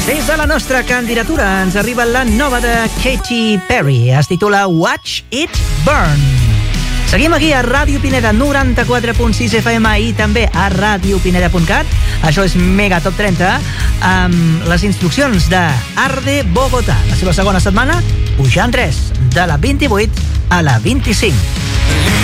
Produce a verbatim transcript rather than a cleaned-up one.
Des de la nostra candidatura ens arriba la nova de Katy Perry. Es titula Watch It Burn. Seguim aquí a Ràdio Pineda noranta-quatre punt sis F M i també a radiopineda punt cat. Això és Mega Top trenta amb les instruccions de Arde Bogotá. La seva segona setmana, pujant tres, de la vint-i-vuit a la vint-i-cinc.